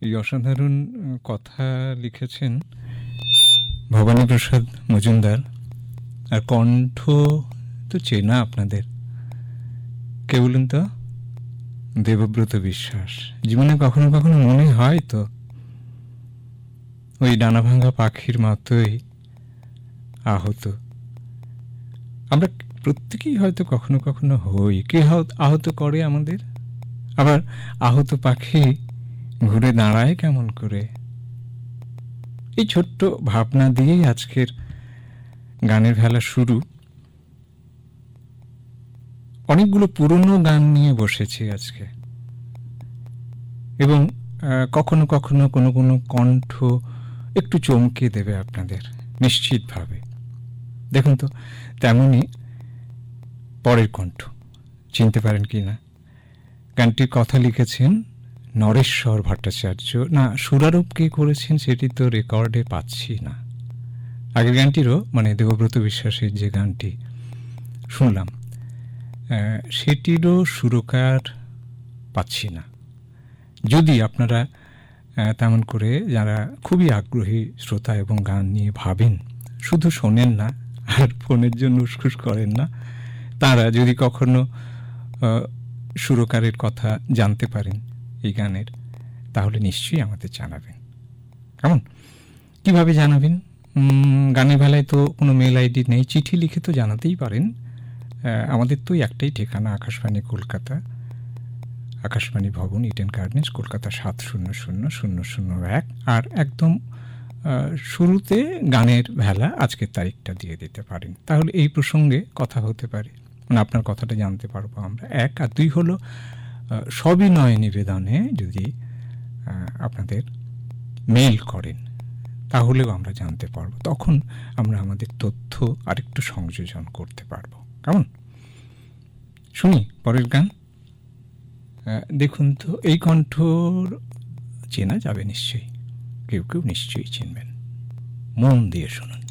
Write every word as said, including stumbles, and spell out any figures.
এই অসাধারণ কথা লিখেছেন ভবানী প্রসাদ মজুমদার। আর কণ্ঠ তো চেনা আপনাদের, কে বলুন তো? দেবব্রত বিশ্বাস। জীবনে কখনো কখনো মনে হয় তো ওই ডানা ভাঙা পাখির মতোই আহত। আমরা প্রত্যেকেই হয়তো কখনো কখনো হই। কে আহত করে আমাদের? আবার আহত পাখি ঘুরে দাঁড়ায় কেমন করে? এই ছোট্ট ভাবনা দিয়েই আজকের গানের ভেলা শুরু। অনেকগুলো পুরনো গান নিয়ে বসেছি আজকে, এবং কখনো কখনো কোনো কোনো কণ্ঠ একটু চমকে দেবে আপনাদের নিশ্চিতভাবে। দেখুন তো, তেমনই পরের কণ্ঠ, চিনতে পারেন কি না? গানটির কথা লিখেছেন নরেশ্বর ভট্টাচার্য। না, সুরারোপ কে করেছেন সেটি তো রেকর্ডে পাচ্ছি না। আগের গানটিরও, মানে দেবব্রত বিশ্বাসের যে গানটি শুনলাম, সেটিরও সুরকার পাচ্ছি না। যদি আপনারা তেমন করে, যারা খুবই আগ্রহী শ্রোতা এবং গান নিয়ে ভাবেন, শুধু শোনেন না আর ফোনের জন্য উসখুস করেন না, তারা যদি কখনো সুরকারের কথা জানতে পারেন এই গানের, তাহলে নিশ্চয়ই আমাদের জানাবেন। কেমন? কিভাবে জানাবেন? গানের বেলায় তো কোনো মেল আইডি নেই, চিঠি লিখে তো জানাতেই পারেন। আমাদের তো একটাই ঠিকানা, আকাশবাণী কলকাতা, আকাশবাণী ভবন, ইডেন গার্ডেন্স, কলকাতা সাত শূন্য শূন্য শূন্য শূন্য এক। আর একদম শুরুতে গানের ভেলা আজকের তারিখটা দিয়ে দিতে পারেন, তাহলে এই প্রসঙ্গে কথা হতে পারে, মানে আপনার কথাটা জানতে পারবো আমরা। এক আর দুই হলো সবিনয় নিবেদনে যদি আপনাদের মেল করেন, তাহলেও আমরা জানতে পারবো, তখন আমরা আমাদের তথ্য আরেকটু সংযোজন করতে পারবো। কেমন? শুনি পরের গান। দেখুন তো, এই কণ্ঠ চেনা যাবে নিশ্চয়ই, কেউ কেউ নিশ্চয়ই চিনবেন। মন দিয়ে শুনুন।